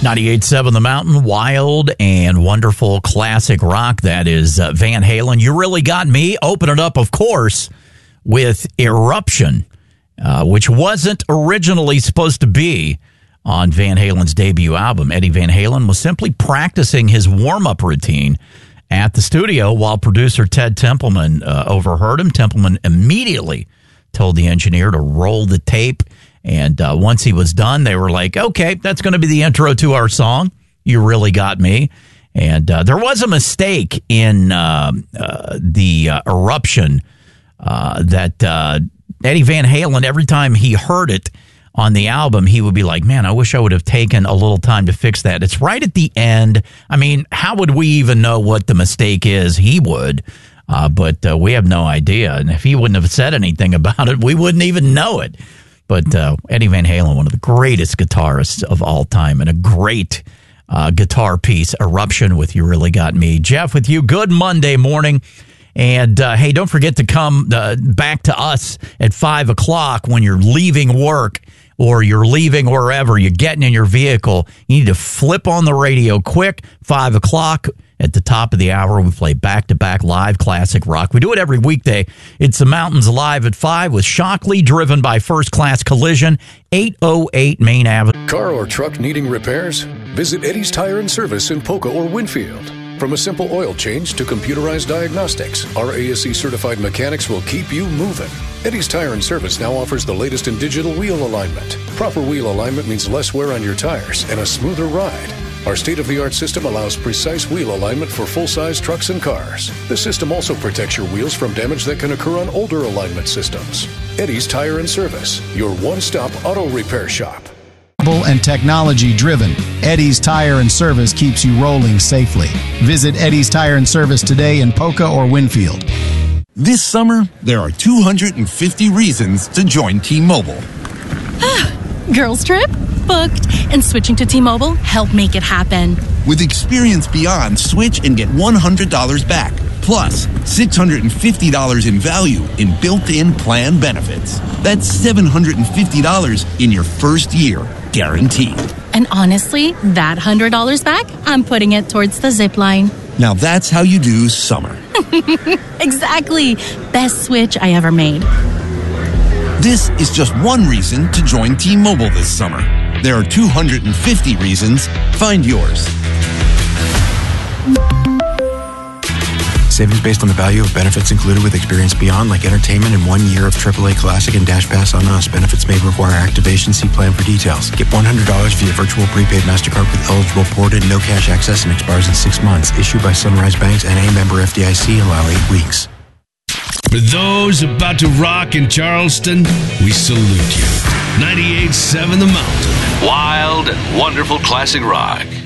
98.7 The Mountain, wild and wonderful classic rock. That is Van Halen. You Really Got Me. Open it up, of course, with Eruption, which wasn't originally supposed to be on Van Halen's debut album. Eddie Van Halen was simply practicing his warm-up routine at the studio while producer Ted Templeman overheard him. Templeman immediately told the engineer to roll the tape. And once he was done, they were like, okay, that's going to be the intro to our song, You Really Got Me. And there was a mistake in the Eruption that Eddie Van Halen, every time he heard it on the album, he would be like, man, I wish I would have taken a little time to fix that. It's right at the end. I mean, how would we even know what the mistake is? He would. But we have no idea. And if he wouldn't have said anything about it, we wouldn't even know it. But Eddie Van Halen, one of the greatest guitarists of all time, and a great guitar piece, Eruption with You Really Got Me. Jeff, with you, good Monday morning. And, hey, don't forget to come back to us at 5 o'clock when you're leaving work or you're leaving wherever, you're getting in your vehicle. You need to flip on the radio quick, 5 o'clock. At the top of the hour, we play back-to-back live classic rock. We do it every weekday. It's The Mountains Live at 5 with Shockley, driven by First Class Collision, 808 Main Avenue. Car or truck needing repairs? Visit Eddie's Tire and Service in Poca or Winfield. From a simple oil change to computerized diagnostics, our ASE-certified mechanics will keep you moving. Eddie's Tire and Service now offers the latest in digital wheel alignment. Proper wheel alignment means less wear on your tires and a smoother ride. Our state-of-the-art system allows precise wheel alignment for full-size trucks and cars. The system also protects your wheels from damage that can occur on older alignment systems. Eddie's Tire and Service, your one-stop auto repair shop. And technology-driven, Eddie's Tire and Service keeps you rolling safely. Visit Eddie's Tire and Service today in Poca or Winfield. This summer, there are 250 reasons to join T-Mobile. Girls trip? Booked. And switching to T-Mobile helped make it happen. With Experience Beyond, switch and get $100 back. Plus, $650 in value in built-in plan benefits. That's $750 in your first year, guaranteed. And honestly, that $100 back, I'm putting it towards the zip line. Now that's how you do summer. Exactly. Best switch I ever made. This is just one reason to join T-Mobile this summer. There are 250 reasons. Find yours. Savings based on the value of benefits included with Experience Beyond, like entertainment and 1 year of AAA Classic and Dash Pass on us. Benefits may require activation. See plan for details. Get $100 via virtual prepaid MasterCard with eligible ported, no cash access, and expires in 6 months. Issued by Sunrise Banks, N.A. member FDIC. Allow 8 weeks. For those about to rock in Charleston, we salute you. 98.7 The Mountain. Wild and wonderful classic rock.